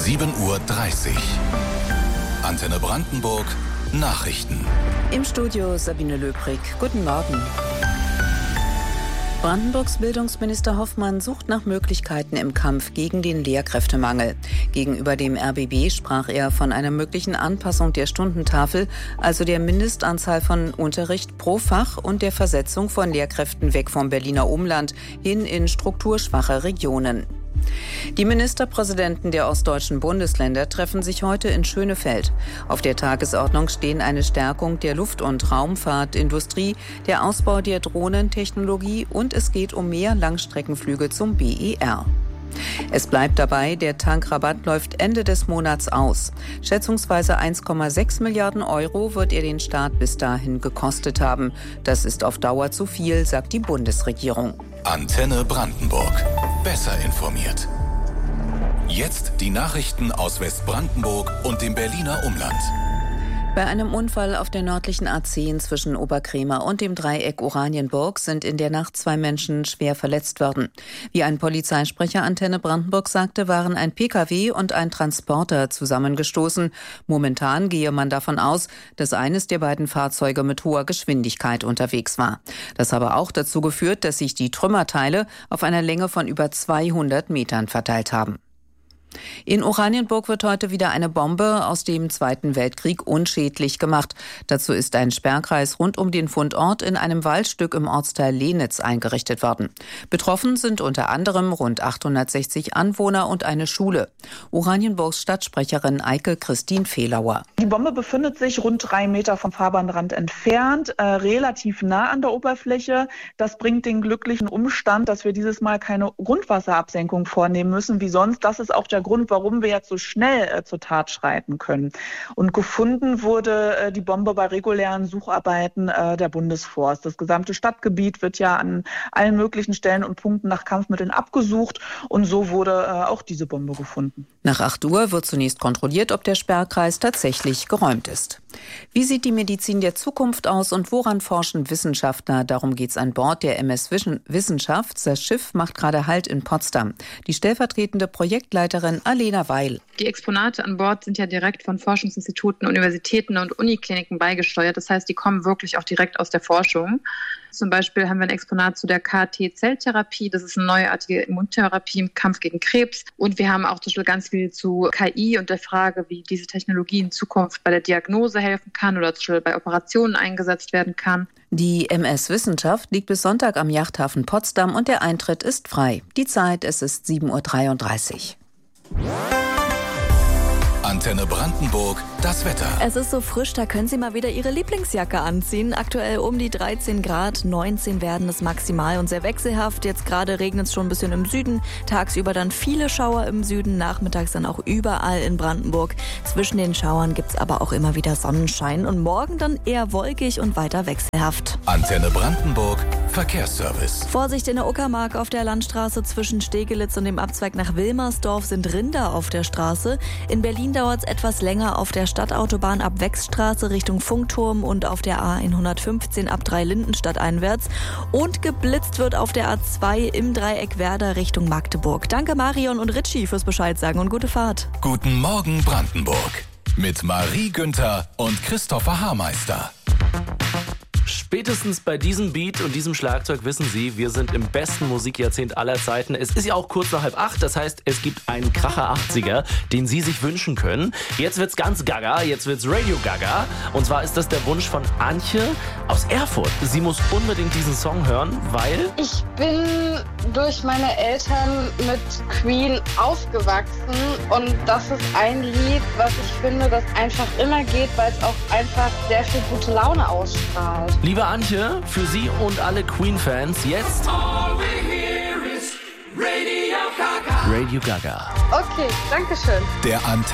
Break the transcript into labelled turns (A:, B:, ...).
A: 7:30 Uhr. Antenne Brandenburg Nachrichten.
B: Im Studio Sabine Löbrig. Guten Morgen. Brandenburgs Bildungsminister Hoffmann sucht nach Möglichkeiten im Kampf gegen den Lehrkräftemangel. Gegenüber dem RBB sprach er von einer möglichen Anpassung der Stundentafel, also der Mindestanzahl von Unterricht pro Fach und der Versetzung von Lehrkräften weg vom Berliner Umland hin in strukturschwache Regionen. Die Ministerpräsidenten der ostdeutschen Bundesländer treffen sich heute in Schönefeld. Auf der Tagesordnung stehen eine Stärkung der Luft- und Raumfahrtindustrie, der Ausbau der Drohnentechnologie und es geht um mehr Langstreckenflüge zum BER. Es bleibt dabei, der Tankrabatt läuft Ende des Monats aus. Schätzungsweise 1,6 Milliarden Euro wird er den Staat bis dahin gekostet haben. Das ist auf Dauer zu viel, sagt die Bundesregierung.
A: Antenne Brandenburg. Besser informiert. Jetzt die Nachrichten aus Westbrandenburg und dem Berliner Umland.
B: Bei einem Unfall auf der nördlichen A10 zwischen Oberkremer und dem Dreieck Oranienburg sind in der Nacht 2 Menschen schwer verletzt worden. Wie ein Polizeisprecher Antenne Brandenburg sagte, waren ein Pkw und ein Transporter zusammengestoßen. Momentan gehe man davon aus, dass eines der beiden Fahrzeuge mit hoher Geschwindigkeit unterwegs war. Das habe auch dazu geführt, dass sich die Trümmerteile auf einer Länge von über 200 Metern verteilt haben. In Oranienburg wird heute wieder eine Bombe aus dem Zweiten Weltkrieg unschädlich gemacht. Dazu ist ein Sperrkreis rund um den Fundort in einem Waldstück im Ortsteil Lehnitz eingerichtet worden. Betroffen sind unter anderem rund 860 Anwohner und eine Schule. Oranienburgs Stadtsprecherin Eike Christine Fehlauer.
C: Die Bombe befindet sich rund 3 Meter vom Fahrbahnrand entfernt, relativ nah an der Oberfläche. Das bringt den glücklichen Umstand, dass wir dieses Mal keine Grundwasserabsenkung vornehmen müssen wie sonst. Das ist auch der Grund, warum wir jetzt so schnell zur Tat schreiten können. Und gefunden wurde die Bombe bei regulären Sucharbeiten der Bundesforst. Das gesamte Stadtgebiet wird ja an allen möglichen Stellen und Punkten nach Kampfmitteln abgesucht und so wurde auch diese Bombe gefunden.
B: Nach 8 Uhr wird zunächst kontrolliert, ob der Sperrkreis tatsächlich geräumt ist. Wie sieht die Medizin der Zukunft aus und woran forschen Wissenschaftler? Darum geht's an Bord der MS Wissenschaft. Das Schiff macht gerade Halt in Potsdam. Die stellvertretende Projektleiterin Alena Weil.
D: Die Exponate an Bord sind ja direkt von Forschungsinstituten, Universitäten und Unikliniken beigesteuert. Das heißt, die kommen wirklich auch direkt aus der Forschung. Zum Beispiel haben wir ein Exponat zu der KT-Zelltherapie. Das ist eine neuartige Immuntherapie im Kampf gegen Krebs. Und wir haben auch zum Beispiel ganz viel zu KI und der Frage, wie diese Technologie in Zukunft bei der Diagnose helfen kann oder zum Beispiel bei Operationen eingesetzt werden kann.
B: Die MS Wissenschaft liegt bis Sonntag am Yachthafen Potsdam und der Eintritt ist frei. Die Zeit, es ist 7:33 Uhr.
A: Antenne Brandenburg, das Wetter.
E: Es ist so frisch, da können Sie mal wieder Ihre Lieblingsjacke anziehen. Aktuell um die 13 Grad, 19 werden es maximal und sehr wechselhaft. Jetzt gerade regnet es schon ein bisschen im Süden, tagsüber dann viele Schauer im Süden, nachmittags dann auch überall in Brandenburg. Zwischen den Schauern gibt es aber auch immer wieder Sonnenschein und morgen dann eher wolkig und weiter wechselhaft.
A: Antenne Brandenburg, Verkehrsservice.
E: Vorsicht in der Uckermark auf der Landstraße zwischen Stegelitz und dem Abzweig nach Wilmersdorf sind Rinder auf der Straße. In Berlin dauert es etwas länger auf der Stadtautobahn ab Wechstraße Richtung Funkturm und auf der A115 ab Dreilindenstadt einwärts. Und geblitzt wird auf der A2 im Dreieck Werder Richtung Magdeburg. Danke Marion und Ritchie fürs Bescheid sagen und gute Fahrt.
A: Guten Morgen Brandenburg. Mit Marie Günther und Christopher Haarmeister.
F: Spätestens bei diesem Beat und diesem Schlagzeug wissen Sie, wir sind im besten Musikjahrzehnt aller Zeiten. Es ist ja auch kurz nach 7:30, das heißt, es gibt einen Kracher 80er, den Sie sich wünschen können. Jetzt wird's ganz gaga, jetzt wird's Radio Gaga. Und zwar ist das der Wunsch von Antje aus Erfurt. Sie muss unbedingt diesen Song hören, weil...
G: Ich bin durch meine Eltern mit Queen aufgewachsen und das ist ein Lied, was ich finde, das einfach immer geht, weil es auch einfach sehr viel gute Laune ausstrahlt.
F: Liebe Antje, für Sie und alle Queen-Fans jetzt Radio Gaga.
G: Okay, danke schön.
A: Der